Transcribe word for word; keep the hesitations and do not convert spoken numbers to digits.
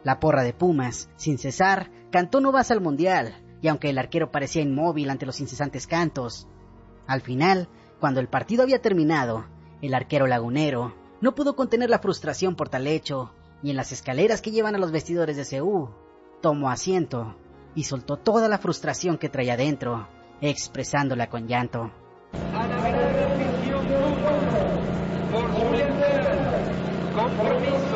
La porra de Pumas, sin cesar, cantó "No vas al Mundial", y aunque el arquero parecía inmóvil ante los incesantes cantos, al final, cuando el partido había terminado, el arquero lagunero no pudo contener la frustración por tal hecho, y en las escaleras que llevan a los vestidores de C U, tomó asiento y soltó toda la frustración que traía dentro, expresándola con llanto. A la gran afición por su lealtad, compromiso